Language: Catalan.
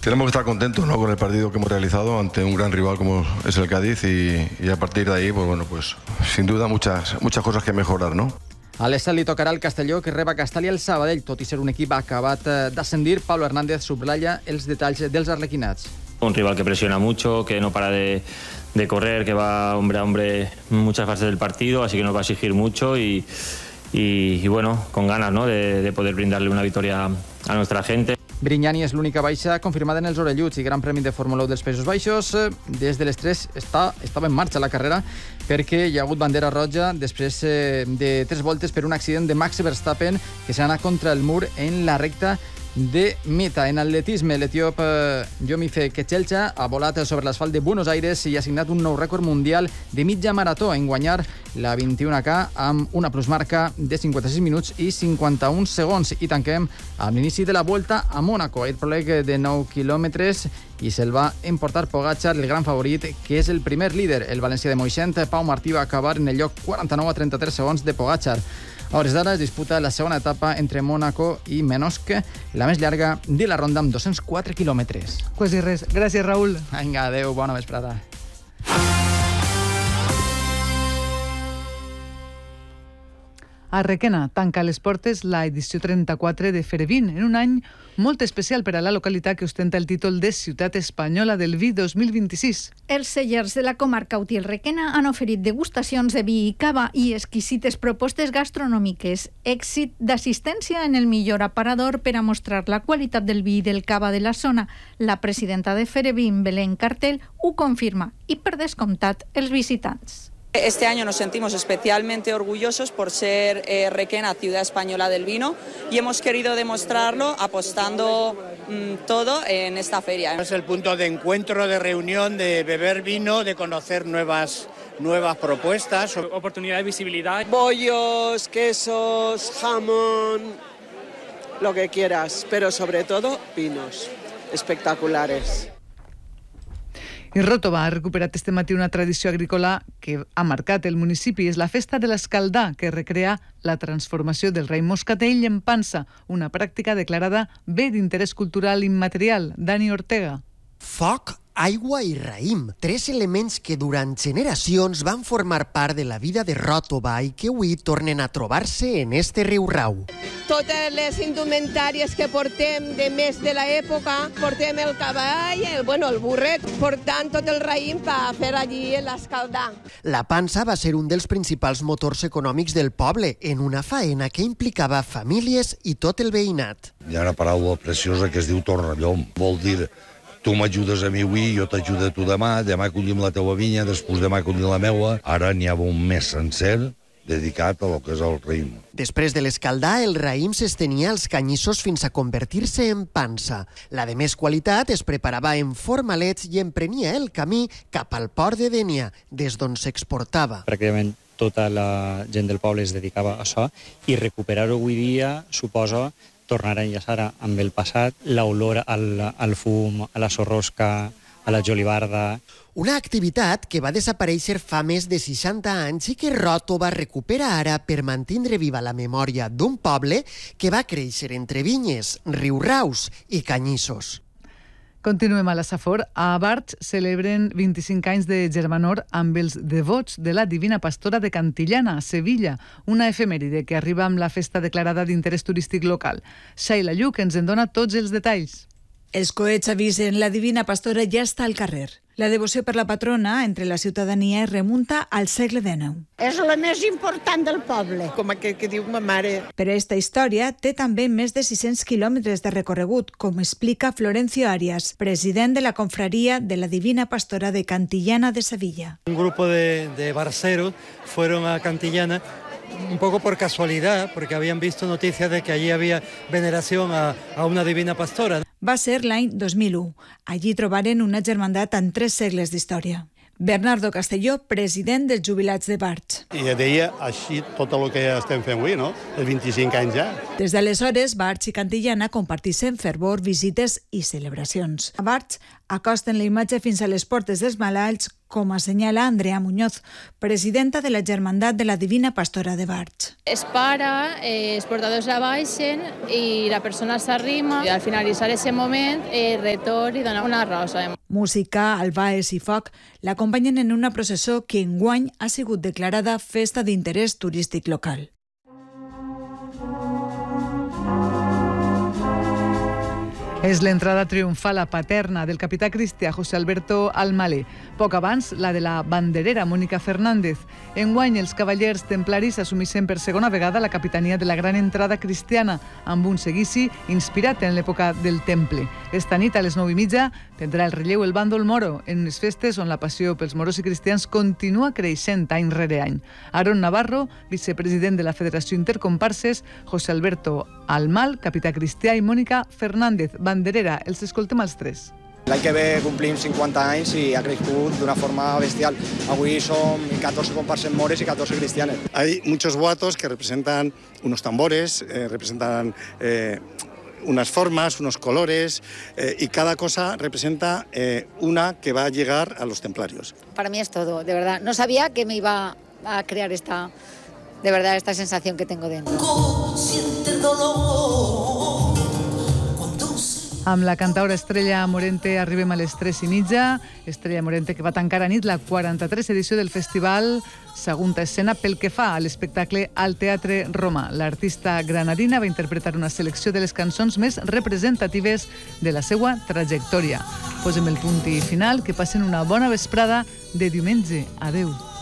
Tenemos que estar contentos, ¿no?, con el partido que hemos realizado ante un gran rival como es el Cádiz y a partir de ahí, pues bueno, pues sin duda muchas cosas que mejorar, ¿no? A l'Estat li tocarà el Castelló, que reba Castalla el Sabadell. Tot i ser un equip acabat d'ascendir, Pablo Hernández subratlla els detalls dels arlequinats. Un rival que presiona mucho, que no para de correr, que va hombre a hombre muchas fases del partido, así que nos va a exigir mucho y bueno, con ganas, ¿no?, de poder brindarle una victoria a nuestra gente. Brignani és l'única baixa confirmada en els orelluts i Gran Premi de Fórmula 1 dels Països Baixos. Des de les 3 estava en marxa la carrera perquè hi ha hagut bandera roja després de 3 voltes per un accident de Max Verstappen que s'ha anat contra el mur en la recta de meta. En atletisme, l'etiop Yomife Kechelcha ha volat sobre l'asfalt de Buenos Aires i ha signat un nou rècord mundial de mitja marató en guanyar la 21K amb una plusmarca de 56 minuts i 51 segons. I tanquem amb l'inici de la Vuelta a Mónaco. El pròleg de 9 quilòmetres i se'l va emportar Pogačar, el gran favorit, que és el primer líder. El valencià de Moixent, Pau Martí, va acabar en el lloc 49 a 33 segons de Pogačar. A hores d'ara es disputa la segona etapa entre Mónaco i Menosc, la més llarga de la ronda amb 204 quilòmetres. Quasi res. Gràcies, Raül. Vinga, adeu, bona vesprada. A Requena tanca les portes la edició 34 de Ferevin, en un any molt especial per a la localitat que ostenta el títol de Ciutat Espanyola del Vi 2026. Els cellers de la comarca Utiel Requena han oferit degustacions de vi i cava i exquisites propostes gastronòmiques. Èxit d'assistència en el millor aparador per a mostrar la qualitat del vi i del cava de la zona. La presidenta de Ferevin, Belén Cartel, ho confirma i, per descomptat, els visitants. Este año nos sentimos especialmente orgullosos por ser Requena, Ciudad Española del Vino, y hemos querido demostrarlo apostando todo en esta feria. Es el punto de encuentro, de reunión, de beber vino, de conocer nuevas propuestas. Oportunidad de visibilidad. Bollos, quesos, jamón, lo que quieras, pero sobre todo vinos espectaculares. I Ròtova ha recuperat este matí una tradició agrícola que ha marcat el municipi. És la festa de l'Escaldà, que recrea la transformació del raïm moscatell en pansa, una pràctica declarada bé d'interès cultural immaterial. Dani Ortega. Foc, aigua i raïm, 3 elements que durant generacions van formar part de la vida de Ròtova i que avui tornen a trobar-se en este riu Rau. Totes les indumentàries que portem de més de l'època, portem el cavall, el burret, portant tot el raïm per fer allí l'Escaldà. La pansa va ser un dels principals motors econòmics del poble, en una faena que implicava famílies i tot el veïnat. Hi ha una paraula preciosa que es diu tornallom, vol dir tu m'ajudes a mi avui, jo t'ajudo a tu demà collim la teua vinya, després demà collim la meua. Ara n'hi ha un mes sencer dedicat a lo que és el raïm. Després de l'Escaldà, el raïm s'estenia als canyissos fins a convertir-se en pansa. La de més qualitat es preparava en formalets i emprenia el camí cap al port de Dénia, des d'on s'exportava. Pràcticament tota la gent del poble es dedicava a això i recuperar-ho avui dia suposa tornar a enllaçar amb el passat, l'olor al fum, a la sorrosca, a la jolibarda. Una activitat que va desaparèixer fa més de 60 anys i que Ròtova recupera ara per mantindre viva la memòria d'un poble que va créixer entre vinyes, riuraus i canyissos. Continuem a la Safor. A Barx celebren 25 anys de germanor amb els devots de la Divina Pastora de Cantillana, a Sevilla, una efemèride que arriba amb la festa declarada d'interès turístic local. Sheila Lluc ens en dona tots els detalls. Els coets avisen, la Divina Pastora ja està al carrer. La devoció per la patrona entre la ciutadania es remunta al segle XIX. És la més important del poble. Com aquest que diu ma mare. Però aquesta història té també més de 600 quilòmetres de recorregut, com explica Florencio Arias, president de la confraria de la Divina Pastora de Cantillana de Sevilla. Un grupo de barceros fueron a Cantillana un poco por casualidad, porque habían visto noticias de que allí había veneración a una divina pastora. Va ser l'any 2001. Allí trobaren una germandat amb 3 segles d'història. Bernardo Castelló, president dels jubilats de Barx. I deia així tot el que estem fent avui, no? Els 25 anys ja. Des d'aleshores, Barx i Cantillana comparteixen fervor, visites i celebracions. A Barx acosten la imatge fins a les portes dels malalts, com assenyala Andrea Muñoz, presidenta de la Germandat de la Divina Pastora de Barx. Es para, els portadors la baixen i la persona s'arrima i al finalitzar aquest moment retorn i dona una rosa. Música, albaes i foc l'acompanyen en una processó que enguany ha sigut declarada festa d'interès turístic local. És l'entrada triomfal a Paterna del capità cristià José Alberto Almalé. Poc abans, la de la banderera Mónica Fernández. Enguany, els cavallers templaris assumeixen per segona vegada la capitania de la gran entrada cristiana, amb un seguici inspirat en l'època del Temple. Esta nit, a les 9:30, prendrà el relleu el bàndol moro, en unes festes on la passió pels moros i cristians continua creixent any rere any. Aaron Navarro, vicepresident de la Federació Intercomparses, José Alberto Almal, capità cristià, i Mónica Fernández, banderera. Els escoltem als tres. L'any que ve complim 50 anys i ha crescut d'una forma bestial. Avui som 14 comparses mores y 14 cristianes. Hay muchos boatos que representan unos tambores, representan unas formas, unos colores, y cada cosa representa una que va a llegar a los templarios. Para mí es todo, de verdad. No sabía que me iba a crear esta sensación que tengo dentro. Amb la cantaora Estrella Morente arribem a les 3:30. Estrella Morente, que va tancar a nit la 43 edició del festival Segunda Escena pel que fa a l'espectacle al Teatre Roma. L'artista granadina va interpretar una selecció de les cançons més representatives de la seva trajectòria. Posem el punt i final. Que passen una bona vesprada de diumenge. Adeu.